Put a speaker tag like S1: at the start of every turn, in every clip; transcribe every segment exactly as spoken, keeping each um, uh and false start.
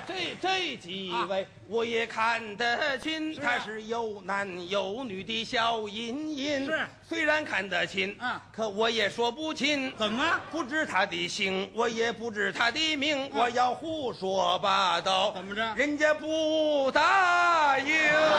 S1: 这这几位我也看得清，他是有男有女的小淫淫。
S2: 是，
S1: 虽然看得清，
S2: 嗯，
S1: 可我也说不清。
S2: 怎么？
S1: 不知他的姓，我也不知他的名，我要胡说八道，
S2: 怎么着？
S1: 人家不答应。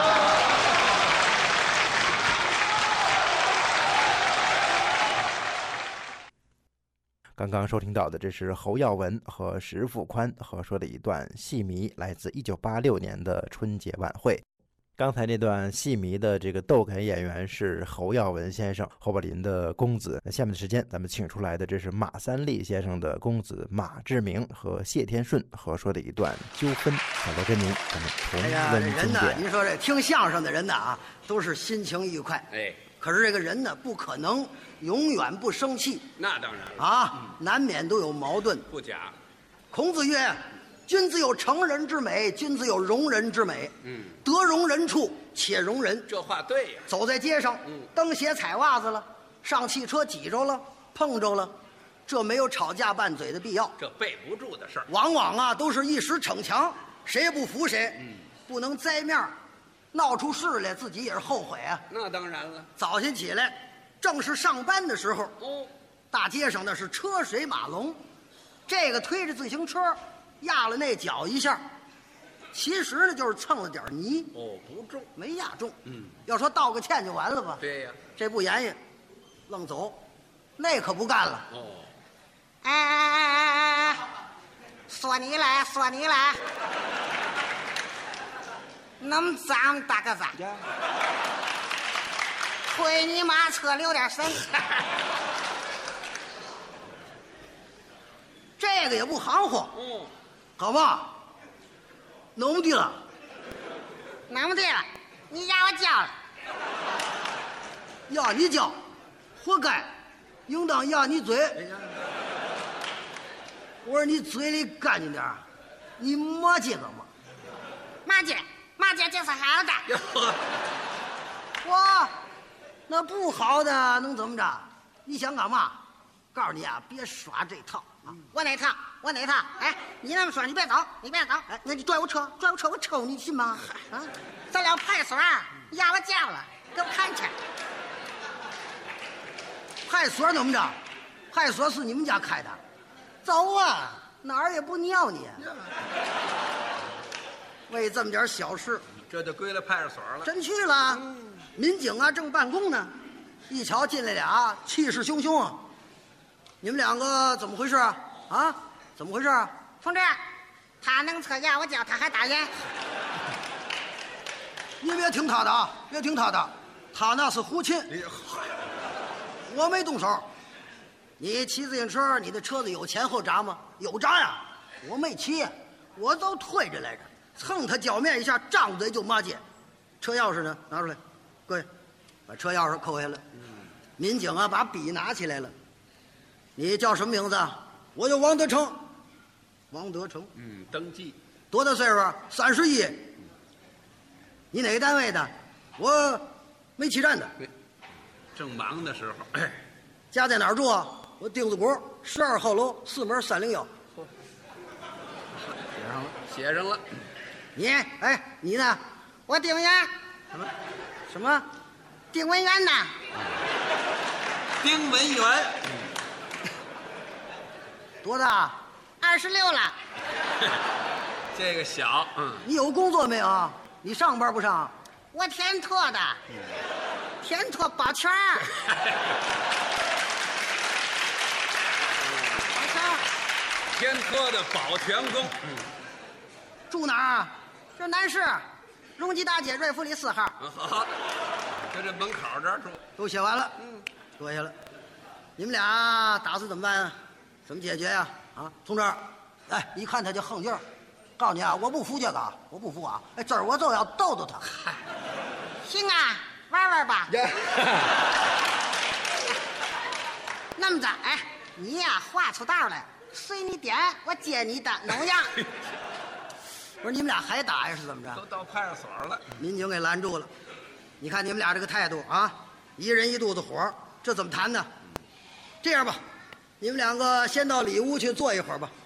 S3: 刚刚收听到的，这是侯耀文和石富宽合说的一段戏迷，来自一九八六年的春节晚会。刚才那段戏迷的这个逗哏演员是侯耀文先生，侯宝林的公子。那下面的时间，咱们请出来的这是马三立先生的公子马志明和谢天顺合说的一段纠纷。好的，跟您咱们重
S4: 哎呀，这
S3: 温经
S4: 人呢，
S3: 典。
S4: 您说这听相声的人呢啊，都是心情愉快。
S1: 哎，
S4: 可是这个人呢，不可能永远不生气
S1: 那当然了，
S4: 啊，难免都有矛盾。
S1: 不假。
S4: 孔子曰：“君子有成人之美，君子有容人之美。
S1: 嗯，
S4: 得容人处且容人。
S1: 这话对呀。
S4: 走在街上，
S1: 嗯
S4: 蹬鞋踩袜子了，上汽车挤着了，碰着了，这没有吵架拌嘴的必要。
S1: 这背不住的事儿。
S4: 往往啊，都是一时逞强，谁也不服谁，
S1: 嗯，
S4: 不能栽面儿，闹出事来，自己也是后悔啊。
S1: 那当然了。
S4: 早晨起来，正是上班的时候，
S1: 哦，
S4: 大街上那是车水马龙，这个推着自行车，压了那脚一下，其实呢就是蹭了点泥，
S1: 哦，不重。
S4: 没压中。
S1: 嗯，
S4: 要说道个歉就完了吧？
S1: 对呀。
S4: 这不严严，愣走，那可不干了。
S1: 哦，
S5: 哎哎哎哎哎，说你了，说你了，那么脏大个子，推你妈车留点神。
S4: 这个也不含糊，
S1: 哦，
S4: 好吧？弄的了，
S5: 那么对了，你压我脚了，
S4: 压你脚，活该，应当压你嘴。我说你嘴里干净点儿，你骂这个嘛？
S5: 马姐，马姐就是好的。
S4: 我那不好的能怎么着？你想干嘛？告诉你啊，别耍这套啊！
S5: 我那套，我那套。哎，你那么说，你别走，你别走。
S4: 哎，那你拽我车，拽我车，我抽你信吗？
S5: 啊，咱俩派出所压我脚了，给我看去。
S4: 派出所怎么着？派出所是你们家开的，走啊，哪儿也不尿你。为这么点小事，
S1: 这就归了派出所了。
S4: 真去了。民警啊，正办公呢，一瞧进来俩，气势汹汹啊！你们两个怎么回事啊？啊，怎么回事啊？
S5: 同志，他能车压我脚，他还打人。
S4: 你别听他的啊，别听他的，他那是胡琴，我没动手。你骑自行车，你的车子有前后闸吗？有闸呀，我没骑，我都推着来着，蹭他脚面一下，张嘴就骂街。车钥匙呢？拿出来，各位，把车钥匙扣下来。民警啊，把笔拿起来了。你叫什么名字？我叫王德成。王德成，
S1: 嗯，登记。
S4: 多大岁数？三十一。你哪个单位的？我煤气站的。
S1: 正忙的时候，
S4: 家在哪儿住啊？我丁字谷十二号楼四门三零幺。
S1: 写上了，写上了。
S4: 你哎，你呢？
S5: 我丁文元。
S4: 什么？什么？
S5: 丁文元呐？
S1: 丁文元。
S4: 多大？
S5: 二十六了。
S1: 这个小，嗯，
S4: 你有工作没有啊？你上班不上？
S5: 我天托的，天托保全儿。保全儿
S1: 天科的保全工。嗯，
S4: 住哪儿啊？这南市，荣吉大街瑞福里四号。
S1: 好，就这门口这儿住。
S4: 都写完了，嗯，坐下了。你们俩打算怎么办啊？怎么解决呀？啊，同志，哎，一看他就横劲儿。告诉你啊，我不服这个啊，我不服啊！哎，这儿我就要逗逗他。
S5: 行啊，玩玩吧。那么着，哎，你呀画出道来，随你点，我接你的，弄样。
S4: 不是你们俩还打呀？是怎么着？
S1: 都到派出所了。
S4: 民警给拦住了。你看你们俩这个态度啊，一人一肚子火，这怎么谈呢？这样吧，你们两个先到里屋去坐一会儿吧。